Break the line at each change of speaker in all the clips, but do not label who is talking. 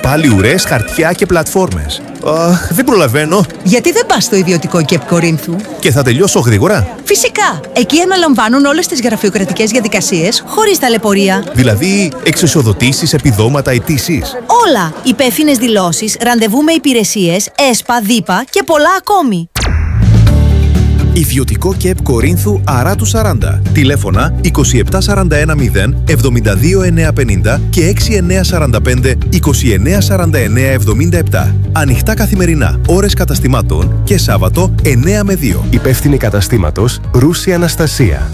Πάλι ουρές, χαρτιά και πλατφόρμες. Δεν προλαβαίνω.
Γιατί δεν πας στο ιδιωτικό ΚΕΠ Κορίνθου?
Και θα τελειώσω γρήγορα.
Φυσικά! Εκεί αναλαμβάνουν όλες τις γραφειοκρατικές διαδικασίες χωρίς ταλαιπωρία.
Δηλαδή, εξισοδοτήσεις, επιδόματα, αιτήσεις.
Όλα! Υπεύθυνες δηλώσεις, ραντεβού με υπηρεσίες, ΕΣΠΑ, ΔΥΠΑ και πολλά ακόμη.
Ιδιωτικό ΚΕΠ Κορίνθου Αράτου 40. Τηλέφωνα 27410 72950 και 6945 294977. Ανοιχτά καθημερινά, ώρες καταστημάτων και Σάββατο 9 με 2.
Υπεύθυνη καταστήματος Ρούση Αναστασία.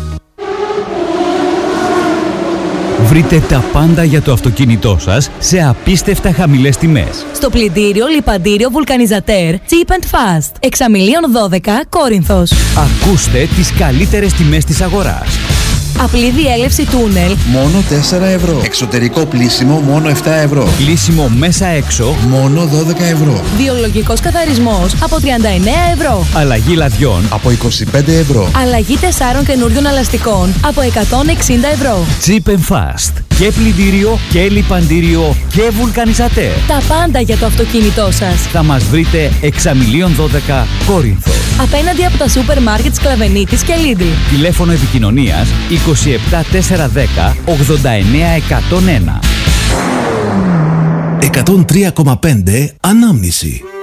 Βρείτε τα πάντα για το αυτοκίνητό σας σε απίστευτα χαμηλές τιμές.
Στο πλυντήριο, λιπαντήριο, βουλκανιζατέρ, Cheap and Fast. Εξαμιλίων 12, Κόρινθος.
Ακούστε τις καλύτερες τιμές της αγοράς.
Απλή διέλευση τούνελ
μόνο 4 ευρώ. Εξωτερικό πλύσιμο μόνο 7 ευρώ.
Πλύσιμο μέσα έξω
μόνο 12 ευρώ.
Βιολογικός καθαρισμός από 39 ευρώ.
Αλλαγή λαδιών
από 25 ευρώ.
Αλλαγή 4 καινούριων αλαστικών από 160 ευρώ.
Cheap and Fast. Και πλυντήριο και λιπαντήριο και βουλκανιζατέρ.
Τα πάντα για το αυτοκίνητό σας.
Θα μας βρείτε Εξαμιλίων 12, Κόρινθο.
Απέναντι από τα σούπερ μάρκετ Σκλαβενίτης και Lidl.
Τηλέφωνο επικοινωνίας 27 410 89 101.
103,5 Ανάμνηση.